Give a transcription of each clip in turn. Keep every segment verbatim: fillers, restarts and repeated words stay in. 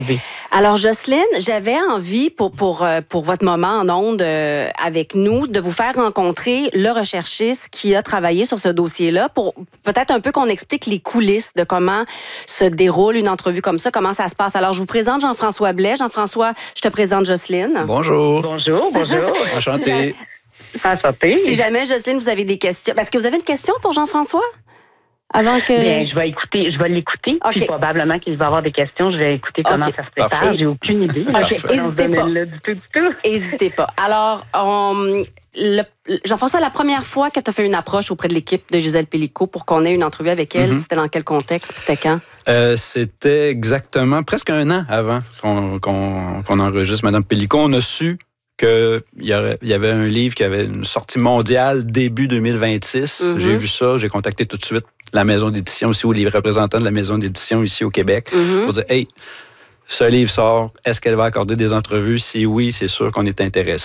Alors, Jocelyne, j'avais envie pour, pour, pour votre moment en ondes euh, avec nous de vous faire rencontrer le recherchiste qui a travaillé sur ce dossier-là pour peut-être un peu qu'on explique les coulisses de comment se déroule une entrevue comme ça, comment ça se passe. Alors, je vous présente Jean-François Blais. Jean-François, je te présente Jocelyne. Bonjour. Bonjour, bonjour. Enchanté. Enchanté. Si jamais, Jocelyne, vous avez des questions. Est-ce que vous avez une question pour Jean-François? Avant que... Bien, je vais écouter, je vais l'écouter. Okay. Puis probablement qu'il va avoir des questions. Je vais écouter comment okay. ça se prépare. Parfait. J'ai aucune idée. OK, n'hésitez pas. Là, du tout, du tout. N'hésitez pas. Alors, on, le, Jean-François, la première fois que tu as fait une approche auprès de l'équipe de Gisèle Pélicaud pour qu'on ait une entrevue avec elle, mm-hmm. c'était dans quel contexte? Puis c'était quand? Euh, c'était exactement presque un an avant qu'on, qu'on, qu'on enregistre Mme Pélicaud. On a su qu'il y, y avait un livre qui avait une sortie mondiale début deux mille vingt-six. Mm-hmm. J'ai vu ça, j'ai contacté tout de suite la maison d'édition aussi, ou les représentants de la maison d'édition ici au Québec, mm-hmm. pour dire « Hey, ce livre sort, est-ce qu'elle va accorder des entrevues? Si oui, c'est sûr qu'on est intéressé. »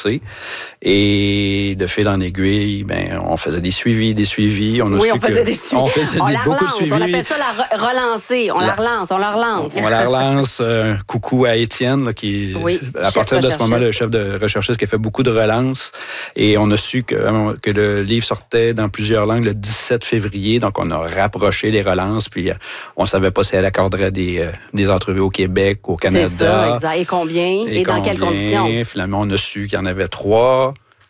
Et de fil en aiguille, ben, on faisait des suivis, des suivis. On a oui, su on faisait que, des suivis. On faisait on des, la beaucoup relance, de suivis. On appelle ça la re- relancer. On la, la relance, on la relance. On, on la relance. Euh, coucou à Étienne, là, qui oui, à partir de ce moment, le chef de recherchiste qui a fait beaucoup de relances. Et on a su que, que le livre sortait dans plusieurs langues le dix-sept février. Donc, on a rapproché les relances. Puis, on ne savait pas si elle accorderait des, euh, des entrevues au Québec, au Canada. C'est ça, exact. Et combien? Et, et dans combien? Quelles conditions? Finalement, on a su qu'il y en avait trois.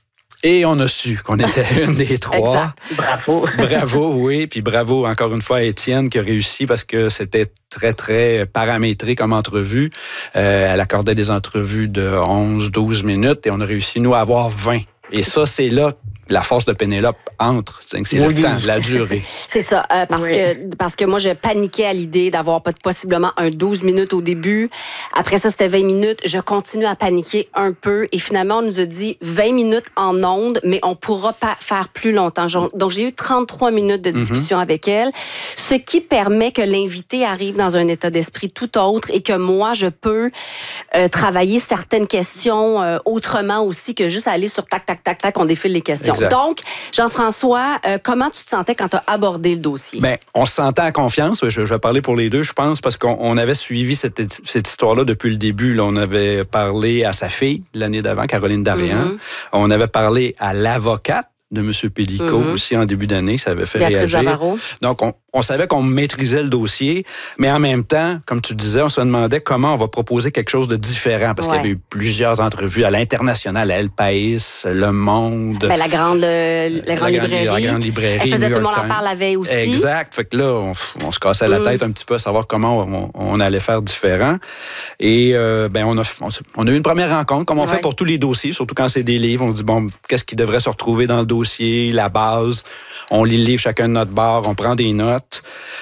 Et on a su qu'on était une des trois. Exact. Bravo. Bravo, oui. Puis bravo encore une fois à Étienne qui a réussi parce que c'était très, très paramétré comme entrevue. Euh, elle accordait des entrevues de onze douze minutes et on a réussi, nous, à avoir vingt. Et ça, c'est là la force de Pénélope entre. C'est oui. le temps, la durée. C'est ça. Euh, parce, oui. que, parce que moi, je paniquais à l'idée d'avoir possiblement un douze minutes au début. Après ça, c'était vingt minutes. Je continue à paniquer un peu. Et finalement, on nous a dit vingt minutes en ondes, mais on ne pourra pas faire plus longtemps. Donc, j'ai eu trente-trois minutes de discussion mm-hmm. avec elle, ce qui permet que l'invité arrive dans un état d'esprit tout autre et que moi, je peux euh, travailler certaines questions euh, autrement aussi que juste aller sur tac, tac, tac, tac, on défile les questions. Exact. Donc, Jean-François, euh, comment tu te sentais quand tu as abordé le dossier? Bien, on se sentait en confiance. Je, je vais parler pour les deux, je pense, parce qu'on on avait suivi cette, cette histoire-là depuis le début. Là, on avait parlé à sa fille l'année d'avant, Caroline Darian. Mm-hmm. On avait parlé à l'avocate de M. Pélicaud mm-hmm. aussi en début d'année. Ça avait fait Béatrice réagir. Zavarro. Donc, on, on savait qu'on maîtrisait le dossier, mais en même temps, comme tu disais, on se demandait comment on va proposer quelque chose de différent, parce ouais. qu'il y avait eu plusieurs entrevues à l'international, à El País, Le Monde. Ben, la grande, le, la, grande la, librairie. la grande librairie. Elle faisait Tout le monde en parle la veille aussi. Exact. Fait que là, on, on se cassait la tête mm. un petit peu à savoir comment on, on allait faire différent. Et euh, ben, on, a, on, on a eu une première rencontre, comme on ouais. fait pour tous les dossiers, surtout quand c'est des livres. On dit, bon, qu'est-ce qui devrait se retrouver dans le dossier, la base. On lit le livre chacun de notre bord, on prend des notes.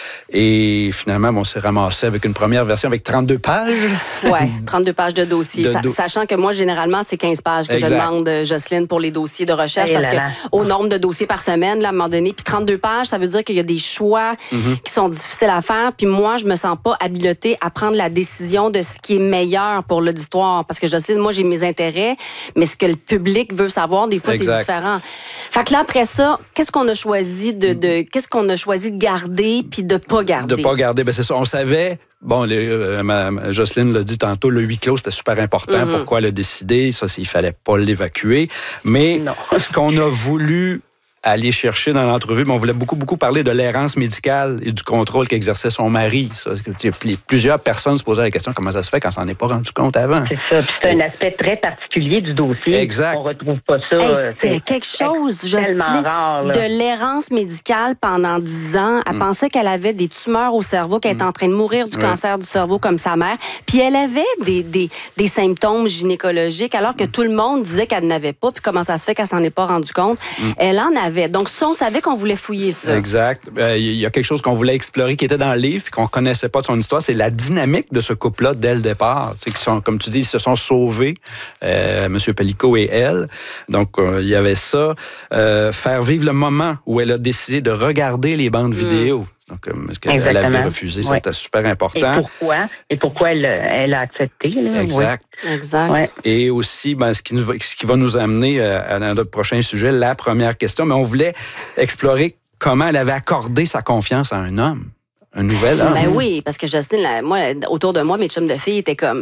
Et finalement, on s'est ramassé avec une première version avec trente-deux pages. Oui, trente-deux pages de dossier. De do... Sachant que moi, généralement, c'est quinze pages que exact. je demande, Jocelyne, pour les dossiers de recherche. Et parce qu'au nombre de dossiers par semaine, là, à un moment donné, puis trente-deux pages, ça veut dire qu'il y a des choix mm-hmm. qui sont difficiles à faire. Puis moi, je me sens pas habilitée à prendre la décision de ce qui est meilleur pour l'auditoire. Parce que Jocelyne, moi, j'ai mes intérêts, mais ce que le public veut savoir, des fois, exact. c'est différent. Fait que là, après ça, qu'est-ce qu'on a choisi de, de qu'est-ce qu'on a choisi de garder puis de pas garder? De pas garder, bien c'est ça. On savait, bon, les, euh, ma, ma, Jocelyne l'a dit tantôt, le huis clos, c'était super important. Mm-hmm. Pourquoi elle a décidé? Ça, il fallait pas l'évacuer. Mais non. Ce qu'on a voulu aller chercher dans l'entrevue, mais on voulait beaucoup, beaucoup parler de l'errance médicale et du contrôle qu'exerçait son mari. Ça, plusieurs personnes se posaient la question comment ça se fait quand on s'en est pas rendu compte avant. C'est ça. Puis c'est un aspect très particulier du dossier. Exact. On retrouve pas ça. Hey, c'était quelque chose, Jocelyne, de l'errance médicale pendant dix ans. Elle mm. pensait qu'elle avait des tumeurs au cerveau, qu'elle mm. était en train de mourir du oui. cancer du cerveau comme sa mère. Puis elle avait des, des, des symptômes gynécologiques alors que mm. tout le monde disait qu'elle n'avait pas. Puis comment ça se fait qu'elle s'en est pas rendu compte? Mm. Elle en avait. Donc, ça, on savait qu'on voulait fouiller ça. Exact. Il euh, y a quelque chose qu'on voulait explorer qui était dans le livre puis qu'on ne connaissait pas de son histoire. C'est la dynamique de ce couple-là dès le départ. Qui sont, comme tu dis, ils se sont sauvés, euh, M. Pélicaud et elle. Donc, il euh, y avait ça. Euh, faire vivre le moment où elle a décidé de regarder les bandes mm. vidéo. Donc, parce qu'elle avait refusé, ça, oui. c'était super important. Et pourquoi? Et pourquoi elle, elle a accepté? Là? Exact. Oui. Exact. Ouais. Et aussi, ben, ce, qui nous, ce qui va nous amener à, à notre prochain sujet, la première question, mais on voulait explorer comment elle avait accordé sa confiance à un homme. Un nouvel homme. Ben oui, parce que Justine, là, moi, autour de moi, mes chums de filles étaient comme,